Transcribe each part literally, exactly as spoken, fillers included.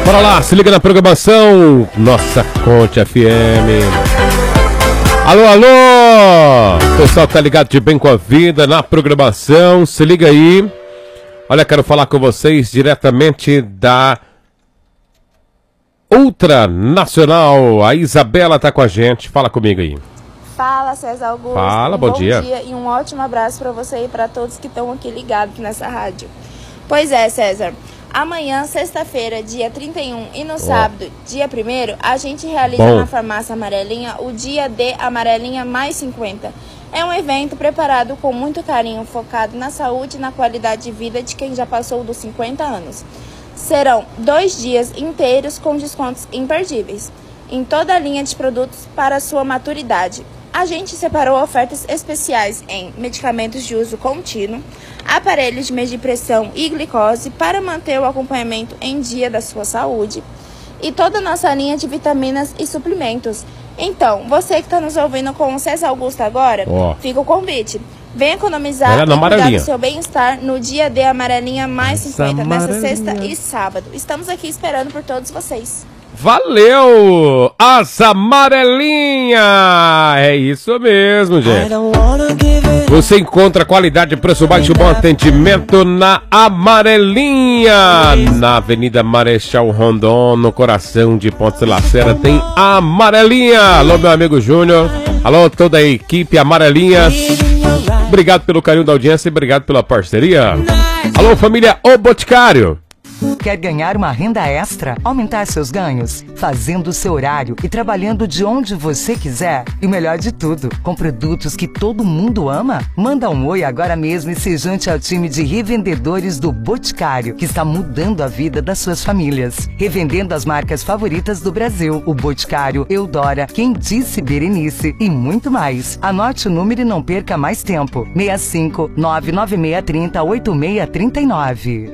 Bora lá, se liga na programação. Nossa Conte F M. Alô, alô! O pessoal tá ligado de bem com a vida na programação. Se liga aí. Olha, quero falar com vocês diretamente da Ultranacional. A Isabela tá com a gente. Fala comigo aí. Fala, César Augusto. Fala, um bom, bom dia. dia e um ótimo abraço para você e para todos que estão aqui ligados nessa rádio. Pois é, César. Amanhã, sexta-feira, dia trinta e um, e no oh. sábado, dia primeiro, a gente realiza bom. na Farmácia Amarelinha o Dia D Amarelinha Mais cinquenta. É um evento preparado com muito carinho, focado na saúde e na qualidade de vida de quem já passou dos cinquenta anos. Serão dois dias inteiros com descontos imperdíveis em toda a linha de produtos para sua maturidade. A gente separou ofertas especiais em medicamentos de uso contínuo, aparelhos de medir pressão e glicose para manter o acompanhamento em dia da sua saúde e toda a nossa linha de vitaminas e suplementos. Então, você que está nos ouvindo com o César Augusto agora, oh. fica o convite. Vem economizar e cuidar do seu bem-estar no Dia D Amarelinha Mais cinquenta, nessa sexta e sábado. Estamos aqui esperando por todos vocês. Valeu! As Amarelinha! É isso mesmo, gente. Você encontra qualidade, preço baixo e bom atendimento na Amarelinha. Na Avenida Marechal Rondon, no coração de Ponte Lacera, tem Amarelinha. Alô, meu amigo Júnior. Alô, toda a equipe Amarelinha. Obrigado pelo carinho da audiência e obrigado pela parceria. Alô, família O Boticário. Quer ganhar uma renda extra? Aumentar seus ganhos? Fazendo o seu horário e trabalhando de onde você quiser? E o melhor de tudo, com produtos que todo mundo ama? Manda um oi agora mesmo e se junte ao time de revendedores do Boticário, que está mudando a vida das suas famílias. Revendendo as marcas favoritas do Brasil, o Boticário, Eudora, Quem Disse Berenice e muito mais. Anote o número e não perca mais tempo. seis cinco nove nove seis três zero oito seis três nove.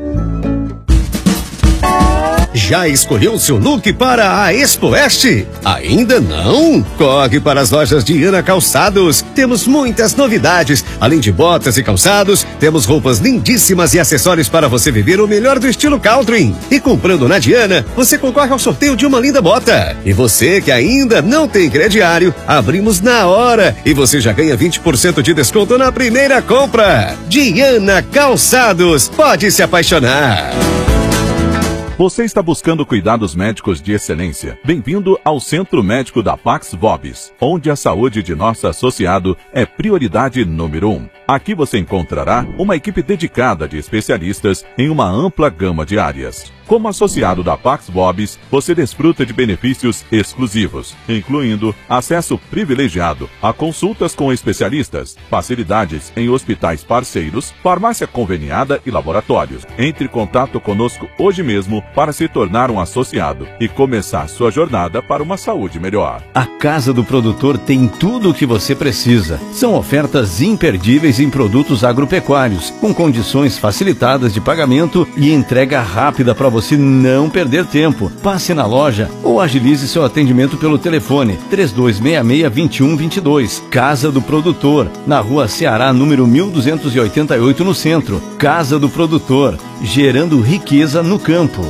Já escolheu seu look para a Expo Oeste? Ainda não? Corre para as lojas Diana Calçados. Temos muitas novidades. Além de botas e calçados, temos roupas lindíssimas e acessórios para você viver o melhor do estilo country. E comprando na Diana, você concorre ao sorteio de uma linda bota. E você que ainda não tem crediário, abrimos na hora e você já ganha vinte por cento de desconto na primeira compra. Diana Calçados, pode se apaixonar. Você está buscando cuidados médicos de excelência? Bem-vindo ao Centro Médico da Pax Vobis, onde a saúde de nosso associado é prioridade número um. Aqui você encontrará uma equipe dedicada de especialistas em uma ampla gama de áreas. Como associado da Pax Vobis, você desfruta de benefícios exclusivos, incluindo acesso privilegiado a consultas com especialistas, facilidades em hospitais parceiros, farmácia conveniada e laboratórios. Entre em contato conosco hoje mesmo para se tornar um associado e começar sua jornada para uma saúde melhor. A Casa do Produtor tem tudo o que você precisa. São ofertas imperdíveis em produtos agropecuários, com condições facilitadas de pagamento e entrega rápida para você não perder tempo. Passe na loja ou agilize seu atendimento pelo telefone três dois seis seis, dois um dois dois. Casa do Produtor, na Rua Ceará, número mil duzentos e oitenta e oito, no centro. Casa do Produtor, gerando riqueza no campo.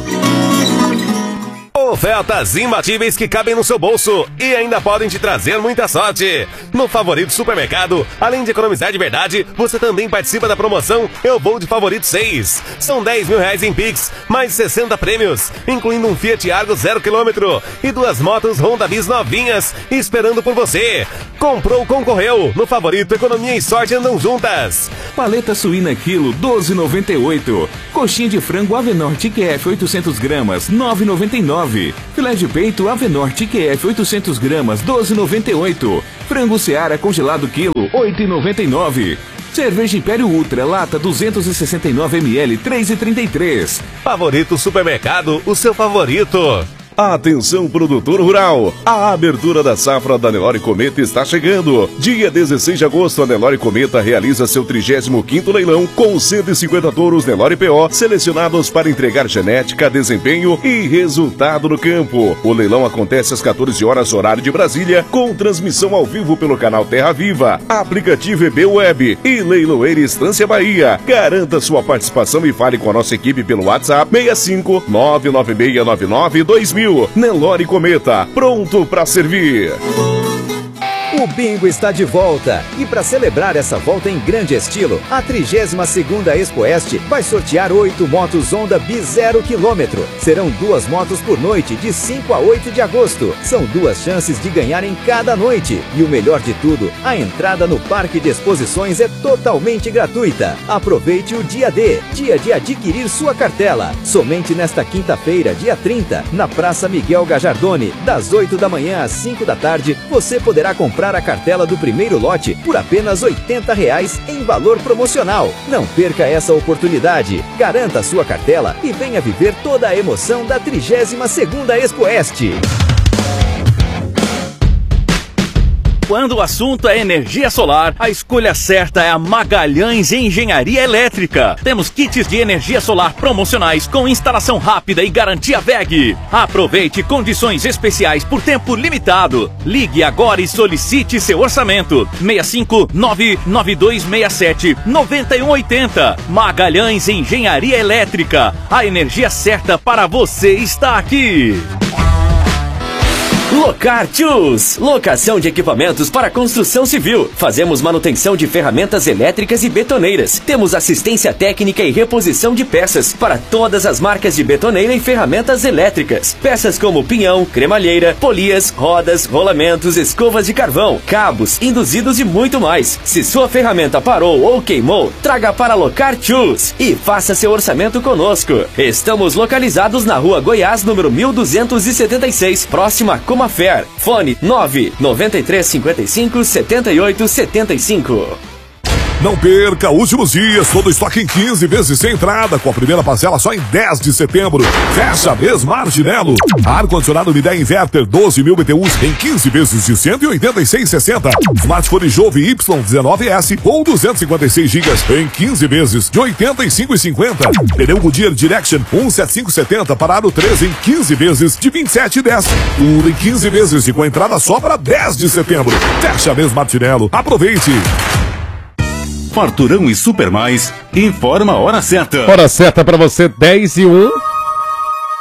Ofertas imbatíveis que cabem no seu bolso e ainda podem te trazer muita sorte. No Favorito Supermercado, além de economizar de verdade, você também participa da promoção Eu Vou de Favorito seis. São dez mil reais em Pix, mais sessenta prêmios, incluindo um Fiat Argo zero quilômetro e duas motos Honda Bis novinhas esperando por você. Comprou, concorreu. No Favorito, economia e sorte andam juntas. Paleta suína quilo, doze reais e noventa e oito centavos. Coxinha de frango Avenor T Q F oitocentos gramas, nove reais e noventa e nove centavos. Filé de peito Avenor T Q F oitocentos gramas, doze reais e noventa e oito centavos. Frango Seara congelado quilo, oito reais e noventa e nove centavos. Cerveja Império Ultra, lata duzentos e sessenta e nove mililitros, três reais e trinta e três centavos. Favorito Supermercado, o seu favorito. Atenção, produtor rural, a abertura da safra da Nelore Cometa está chegando. Dia dezesseis de agosto, a Nelore Cometa realiza seu trigésimo quinto leilão com cento e cinquenta touros Nelore P O selecionados para entregar genética, desempenho e resultado no campo. O leilão acontece às quatorze horas horário de Brasília, com transmissão ao vivo pelo canal Terra Viva, aplicativo E B Web e Leiloeira Estância Bahia. Garanta sua participação e fale com a nossa equipe pelo WhatsApp seis cinco nove nove seis nove nove dois mil. Nelore Cometa, pronto para servir. O bingo está de volta e para celebrar essa volta em grande estilo, a trigésima segunda Expoest vai sortear oito motos Honda Bi zero quilômetro. Serão duas motos por noite de cinco a oito de agosto. São duas chances de ganhar em cada noite. E o melhor de tudo, a entrada no Parque de Exposições é totalmente gratuita. Aproveite o dia D, dia de adquirir sua cartela. Somente nesta quinta-feira, dia trinta, na Praça Miguel Gajardoni, das oito da manhã às cinco da tarde, você poderá comprar a cartela do primeiro lote por apenas oitenta reais em valor promocional. Não perca essa oportunidade. Garanta a sua cartela e venha viver toda a emoção da trigésima segunda Expoest. Quando o assunto é energia solar, a escolha certa é a Magalhães Engenharia Elétrica. Temos kits de energia solar promocionais com instalação rápida e garantia V E G. Aproveite condições especiais por tempo limitado. Ligue agora e solicite seu orçamento. seis cinco nove nove dois seis sete nove um oito zero. Magalhães Engenharia Elétrica. A energia certa para você está aqui. Locar Tools, locação de equipamentos para construção civil. Fazemos manutenção de ferramentas elétricas e betoneiras. Temos assistência técnica e reposição de peças para todas as marcas de betoneira e ferramentas elétricas. Peças como pinhão, cremalheira, polias, rodas, rolamentos, escovas de carvão, cabos, induzidos e muito mais. Se sua ferramenta parou ou queimou, traga para Locar Tools e faça seu orçamento conosco. Estamos localizados na Rua Goiás, número mil duzentos e setenta e seis, próxima a Coma Fair. Fone nove nove três cinco cinco sete oito sete cinco. Não perca, últimos dias, todo estoque em quinze vezes sem entrada, com a primeira parcela só em dez de setembro. Fecha mês Marginelo. Ar-condicionado Midea Inverter doze mil B T Us em quinze vezes de cento e oitenta e seis reais e sessenta centavos. Smartphone Jove Y dezenove S ou duzentos e cinquenta e seis gigas em quinze vezes de oitenta e cinco reais e cinquenta centavos. Pneu Goodyear Direction cento e setenta e cinco setenta para aro treze em quinze vezes de vinte e sete reais e dez centavos. Tudo em quinze vezes e com entrada só para dez de setembro. Fecha mês Martinello. Aproveite! Farturão e Super Mais informa a hora certa. Hora certa para você, dez e um.